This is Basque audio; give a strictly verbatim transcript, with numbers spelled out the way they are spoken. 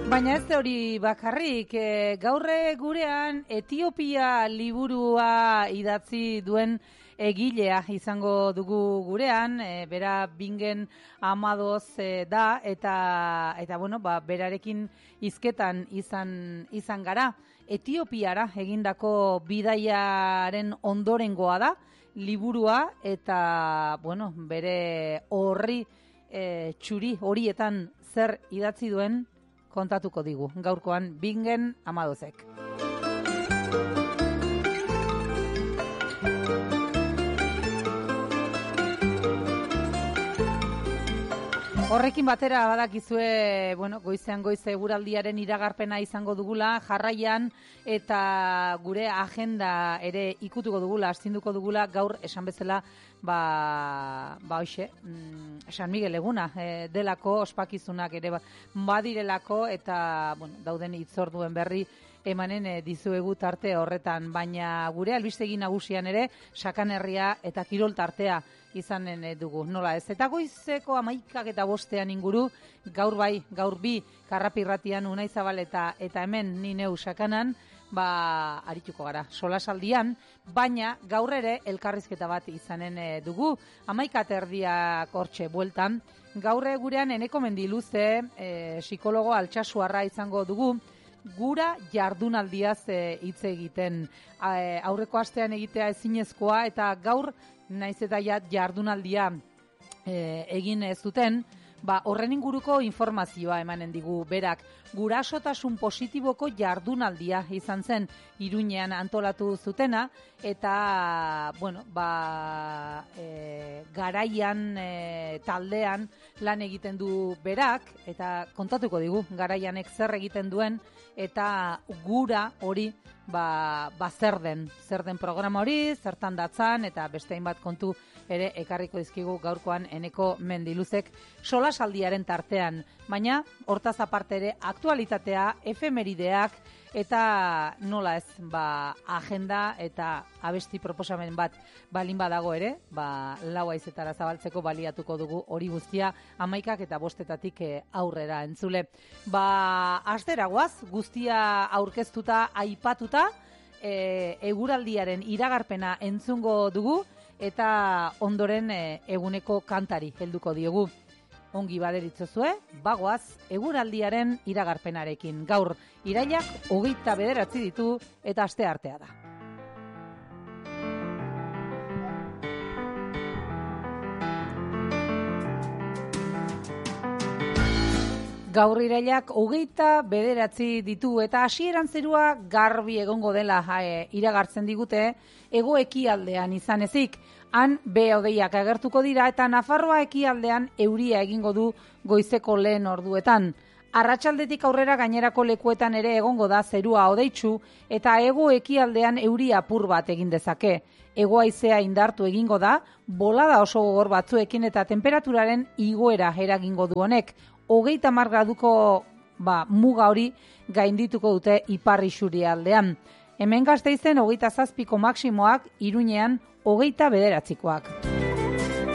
Baina ez hori bakarrik, e, gaurre gurean Etiopia liburua idatzi duen egilea izango dugu gurean, e, bera Bingen Amadoz e, da, eta eta bueno, ba, berarekin hizketan izan izan gara. Etiopiara egindako bidaiaren ondorengoa da liburua, eta bueno, bere horri e, txuri horietan zer idatzi duen kontatuko digu gaurkoan Bingen Amadozek. Horrekin batera badakizue, bueno, goizean goize eguraldiaren iragarpena izango dugula, jarraian eta gure agenda ere ikutuko dugula, astinduko dugula, gaur esan bezala, ba, ba hoxe, mm, San Miguel eguna, e, delako, ospakizunak ere badirelako, eta, bueno, dauden hitzorduen berri emanen e, dizuegu tarte horretan, baina gure albistegi nagusian ere, Sakanerria eta Kirol tartea izanen dugu, nola ez. Eta goizeko amaikak eta bostean inguru, gaur bai, gaur bi, Karrapirratian Unai Zabal eta, eta hemen ni neu Sakanan, ba, arituko gara, solasaldian, baina gaur ere elkarrizketa bat izanen dugu, amaika terdiak hortxe bueltan, gaur gurean Eneko Mendiluze, e, psikologo Altsasuarra izango dugu, gura jardunaldiaz hitz e, egiten. A, aurreko astean egitea ezinezkoa, eta gaur naiz eta jardunaldia e, egin ez duten, ba, horren inguruko informazioa emanen digu berak. Gurasotasun positiboko jardunaldia izan zen Iruñean antolatu zutena, eta bueno, ba, e, garaian e, taldean lan egiten du berak, eta kontatuko digu garaianek zer egiten duen, eta gura hori ba, ba zer den, zer den programa hori, zertan datzan, eta beste hainbat kontu ere ekarriko dizkigu gaurkoan Eneko Mendiluzek solasaldiaren tartean. Baina, hortaz aparte ere, aktualitatea, efemerideak, eta nola ez, ba, agenda eta abesti proposamen bat balin badago ere, ba, lau haizetara zabaltzeko baliatuko dugu hori guztia amaikak eta bostetatik aurrera entzule. Ba, asteragoaz, guztia aurkeztuta, aipatuta, e, eguraldiaren iragarpena entzungo dugu, eta ondoren e, eguneko kantari helduko diogu. Ongi baderitzozue, bagoaz eguraldiaren iragarpenarekin. Gaur irailak hogeita bederatzi ditu eta aste artea da. Gaur irailak hogeita bederatzi ditu eta hasieran zerua garbi egongo dela e, iragartzen digute, hego ekialdean izan ezik. Han behe-hodeiak agertuko dira eta Nafarroa ekialdean euria egingo du goizeko lehen orduetan. Arratsaldetik aurrera gainerako lekuetan ere egongo da zerua hodeitsu eta hego ekialdean euria apur bat egin dezake. Hego haizea indartu egingo da, bolada oso gogor batzuekin eta temperaturaren igoera eragingo du honek. Hogeita hamar graduko ba, muga hori gaindituko dute ipar isurialdean. Hemen Gasteizen hogeita zazpiko maksimoak, Iruñean hogeita bederatzikoak.